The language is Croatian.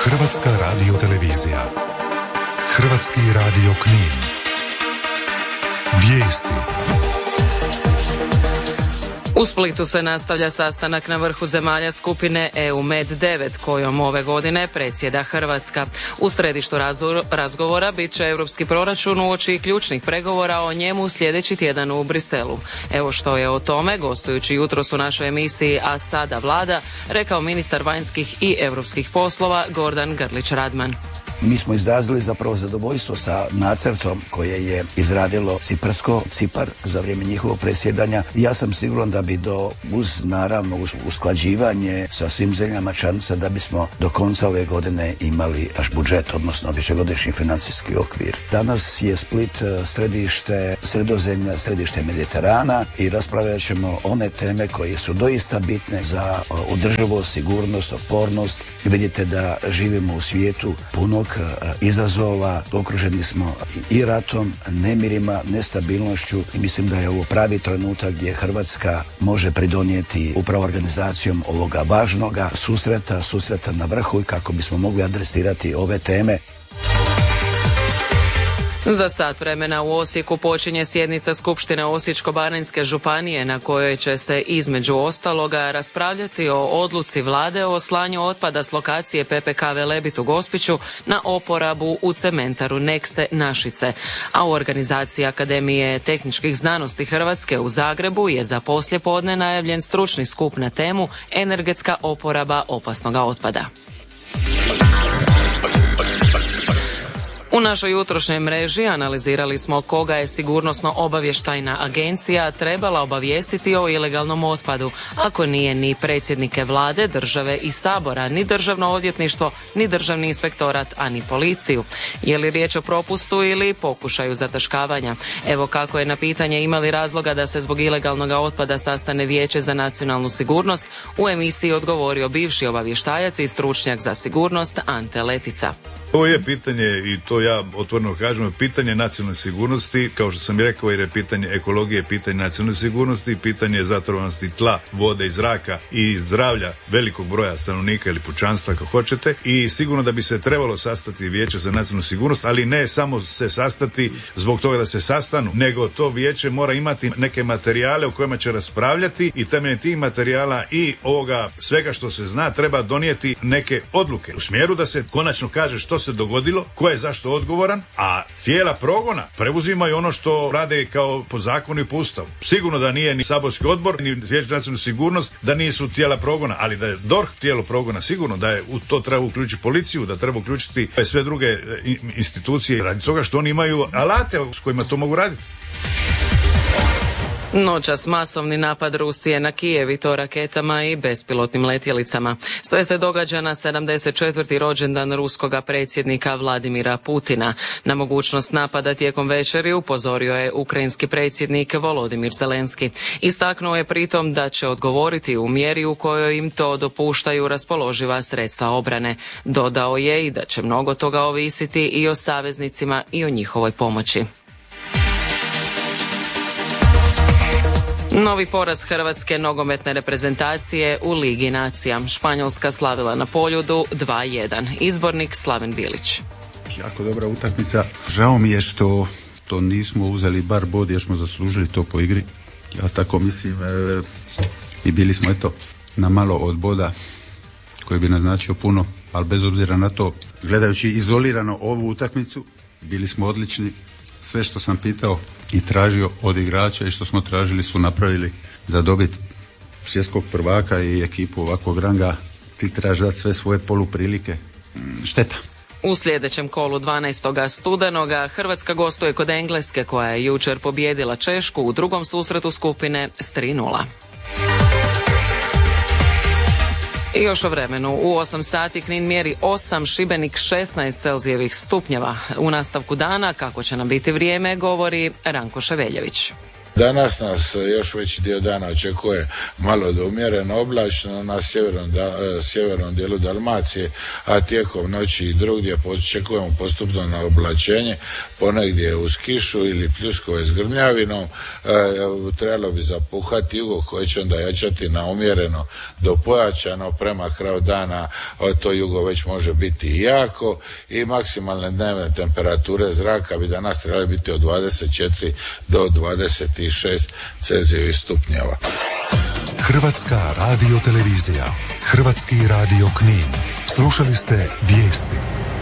Hrvatska radiotelevizija. Hrvatski radio Knin. Vijesti. U Splitu se nastavlja sastanak na vrhu zemalja skupine EU Med 9, kojom ove godine predsjeda Hrvatska. U središtu razgovora bit će europski proračun uoči ključnih pregovora o njemu sljedeći tjedan u Briselu. Evo što je o tome, gostujući jutros u našoj emisiji A sada Vlada, rekao ministar vanjskih i europskih poslova Gordan Grlić-Radman. Mi smo izrazili zapravo zadovoljstvo sa nacrtom koje je izradilo Cipar za vrijeme njihovog predsjedanja. Ja sam siguran da bi uz usklađivanje sa svim zemljama članica da bismo do konca ove godine imali budžet, odnosno višegodišnji financijski okvir. Danas je Split središte Sredozemlja, središte Mediterana i raspravljat ćemo one teme koje su doista bitne za održivost, sigurnost, otpornost. Vidite da živimo u svijetu punog izazova, okruženi smo i ratom, nemirima, nestabilnošću i mislim da je ovo pravi trenutak gdje Hrvatska može pridonijeti upravo organizacijom ovoga važnoga susreta na vrhu i kako bismo mogli adresirati ove teme. Za sat vremena u Osijeku počinje sjednica Skupštine Osječko-baranjske županije na kojoj će se između ostaloga raspravljati o odluci vlade o slanju otpada s lokacije PPK Velebit u Gospiću na oporabu u cementaru Nekse Našice. A u organizaciji Akademije tehničkih znanosti Hrvatske u Zagrebu je za poslijepodne najavljen stručni skup na temu energetska oporaba opasnoga otpada. U našoj jutrošnjoj mreži analizirali smo koga je Sigurnosno-obavještajna agencija trebala obavijestiti o ilegalnom otpadu, ako nije ni predsjednike vlade, države i sabora, ni državno odvjetništvo, ni državni inspektorat, a ni policiju. Je li riječ o propustu ili pokušaju zataškavanja? Evo kako je na pitanje imali razloga da se zbog ilegalnog otpada sastane Vijeće za nacionalnu sigurnost u emisiji odgovorio bivši obavještajac i stručnjak za sigurnost Ante Letica. Ovo je pitanje, i to ja otvoreno kažem, pitanje nacionalne sigurnosti, kao što sam i rekao, jer je pitanje ekologije, pitanje nacionalne sigurnosti, pitanje zatrovanosti tla, vode i zraka i zdravlja velikog broja stanovnika ili pučanstva, kako hoćete, i sigurno da bi se trebalo sastati Vijeće za nacionalnu sigurnost, ali ne samo se sastati zbog toga da se sastanu, nego to vijeće mora imati neke materijale o kojima će raspravljati i temeljem tih materijala i ovoga svega što se zna treba donijeti neke odluke u smjeru da se konačno kaže što se dogodilo, ko je zašto odgovoran, a tijela progona preuzimaju ono što rade kao po zakonu i po Ustavu. Sigurno da nije ni saborski odbor, ni Vijeće za nacionalnu sigurnost, da nisu tijela progona, ali da je DORH tijelo progona, sigurno da je u to treba uključiti policiju, da treba uključiti sve druge institucije radi toga što oni imaju alate s kojima to mogu raditi. Noćas masovni napad Rusije na Kijev i to raketama i bespilotnim letjelicama. Sve se događa na 74. rođendan ruskoga predsjednika Vladimira Putina. Na mogućnost napada tijekom večeri upozorio je ukrajinski predsjednik Volodimir Zelenski. Istaknuo je pritom da će odgovoriti u mjeri u kojoj im to dopuštaju raspoloživa sredstva obrane. Dodao je i da će mnogo toga ovisiti i o saveznicima i o njihovoj pomoći. Novi poraz hrvatske nogometne reprezentacije u Ligi nacija. Španjolska slavila na Poljudu 2:1. Izbornik Slaven Bilić. Jako dobra utakmica. Žao mi je što to nismo uzeli bar bod jer smo zaslužili to po igri. Ja tako mislim i bili smo na malo od boda koji bi naznačio puno, ali bez obzira na to, gledajući izolirano ovu utakmicu, bili smo odlični. Sve što sam pitao i tražio od igrača i što smo tražili su napravili za dobit svjetskog prvaka i ekipu ovakvog ranga. Ti trebaš dati sve svoje poluprilike. Šteta. U sljedećem kolu 12. studenoga Hrvatska gostuje kod Engleske koja je jučer pobijedila Češku u drugom susretu skupine s 3:0. I još o vremenu. U 8 sati Knin mjeri 8, Šibenik 16 Celzijevih stupnjeva. U nastavku dana, kako će nam biti vrijeme, govori Ranko Ševeljević. Danas nas još veći dio dana očekuje malo do umjereno oblačno na sjevernom dijelu Dalmacije, a tijekom noći i drugdje očekujemo postupno na oblačenje, ponegdje uz kišu ili pljuskove s grmljavinom. Trebalo bi zapuhati jugo koje će onda jačati na umjereno do pojačano. Prema kraju dana to jugo već može biti i jako i maksimalne dnevne temperature zraka bi danas trebali biti od 24 do 26 Celzijevih stupnjeva. Hrvatska radiotelevizija, Hrvatski radio Knin. Slušali ste vijesti.